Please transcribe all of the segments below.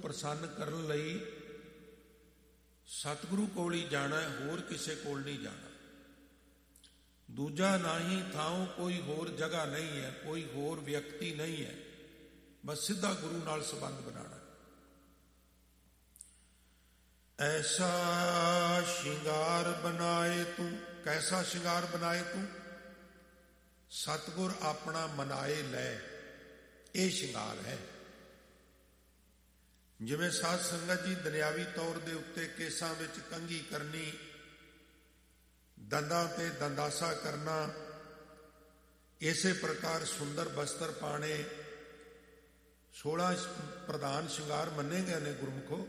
ਪ੍ਰਸੰਨ ਕਰਨ ਲਈ ਸਤਿਗੁਰੂ ਕੋਲ ਹੀ ਜਾਣਾ, ਹੋਰ ਕਿਸੇ ਕੋਲ ਨਹੀਂ ਜਾਣਾ। ਦੂਜਾ ਨਾਹੀ ਥਾਉ ਕੋਈ ਹੋਰ ਜਗ੍ਹਾ ਨਹੀਂ ਹੈ, ਕੋਈ ਹੋਰ ਵਿਅਕਤੀ ਨਹੀਂ ਹੈ, ਬਸ ਸਿੱਧਾ ਗੁਰੂ ਨਾਲ ਸੰਬੰਧ ਬਣਾਉਣਾ। ਐਸਾ ਸ਼ਿੰਗਾਰ ਬਣਾਏ ਤੂੰ, ਕੈਸਾ ਸ਼ਿੰਗਾਰ ਬਣਾਏ ਤੂੰ, ਸਤਿਗੁਰ ਆਪਣਾ ਮਨਾਏ ਲੈ, ਇਹ ਸ਼ਿੰਗਾਰ ਹੈ। ਜਿਵੇਂ ਸਾਧ ਸੰਗਤ ਜੀ ਦੁਨਿਆਵੀ ਤੌਰ ਦੇ ਉੱਤੇ ਕੇਸਾਂ ਵਿੱਚ ਕੰਘੀ ਕਰਨੀ, ਦੰਦਾਂ ਤੇ ਦੰਦਾਸਾ ਕਰਨਾ, ਇਸੇ ਪ੍ਰਕਾਰ ਸੁੰਦਰ ਬਸਤਰ ਪਾਣੇ 16 ਪ੍ਰਧਾਨ ਸ਼ਿੰਗਾਰ ਮੰਨੇ ਗਏ ਨੇ ਗੁਰਮੁਖੋ।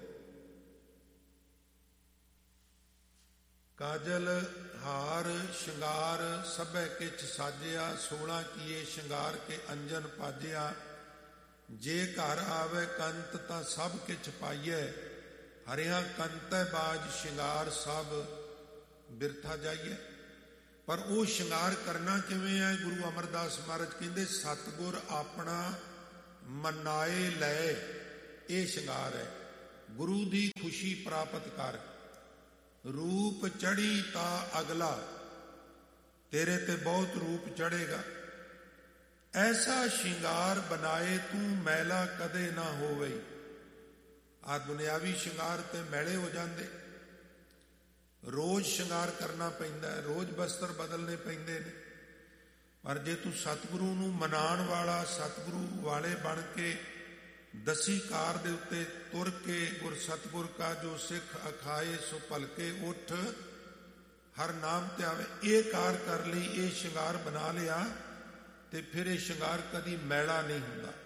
ਕਾਜਲ ਹਾਰ ਸ਼ਿੰਗਾਰ ਸਭੈ ਕਿਛ ਸਾਜਿਆ, 16 ਕੀਏ ਸ਼ਿੰਗਾਰ ਕੇ ਅੰਜਨ ਪਾਜਿਆ। ਜੇ ਘਰ ਆਵੇ ਕੰਤ ਤਾਂ ਸਭ ਕਿਛ ਪਾਈਐ, ਹਰਿਆ ਕੰਤੈ ਬਾਜ ਸ਼ਿੰਗਾਰ ਸਭ ਬਿਰਥਾ ਜਾਈਏ। ਪਰ ਉਹ ਸ਼ਿੰਗਾਰ ਕਰਨਾ ਕਿਵੇਂ ਹੈ? ਗੁਰੂ ਅਮਰਦਾਸ ਮਹਾਰਾਜ ਕਹਿੰਦੇ ਸਤਿਗੁਰ ਆਪਣਾ ਮਨਾਏ ਲੈ, ਇਹ ਸ਼ਿੰਗਾਰ ਹੈ। ਗੁਰੂ ਦੀ ਖੁਸ਼ੀ ਪ੍ਰਾਪਤ ਕਰ। ਰੂਪ ਚੜ੍ਹੀ ਤਾਂ ਅਗਲਾ, ਤੇਰੇ ਤੇ ਬਹੁਤ ਰੂਪ ਚੜ੍ਹੇਗਾ। ਐਸਾ ਸ਼ਿੰਗਾਰ ਬਣਾਏ ਤੂੰ ਮੈਲਾ ਕਦੇ ਨਾ ਹੋਵੇ। ਆ ਦੁਨਿਆਵੀ ਸ਼ਿੰਗਾਰ ਤੇ ਮੈਲੇ ਹੋ ਜਾਂਦੇ, ਰੋਜ਼ ਸ਼ਿੰਗਾਰ ਕਰਨਾ ਪੈਂਦਾ, ਰੋਜ਼ ਬਸਤਰ ਬਦਲਨੇ ਪੈਂਦੇ ਨੇ। ਪਰ ਜੇ ਤੂੰ ਸਤਿਗੁਰੂ ਨੂੰ ਮਨਾਉਣ ਵਾਲਾ, ਸਤਿਗੁਰੂ ਵਾਲੇ ਬਣ ਕੇ ਦਸੀ ਕਾਰ ਦੇ ਉੱਤੇ ਤੁਰ ਕੇ, ਗੁਰ ਸਤਿਗੁਰ ਕਾ ਜੋ ਸਿੱਖ ਅਖਾਏ ਸੋ ਭਲਕੇ ਉੱਠ, ਹਰ ਨਾਮ ਤੇ ਆਵੇ, ਇਹ ਕਾਰ ਕਰ ਲਈ, ਇਹ ਸ਼ਿੰਗਾਰ ਬਣਾ ਲਿਆ, ਤੇ ਫਿਰ ਇਹ ਸ਼ਿੰਗਾਰ ਕਦੀ ਮੈਲਾ ਨਹੀਂ ਹੁੰਦਾ।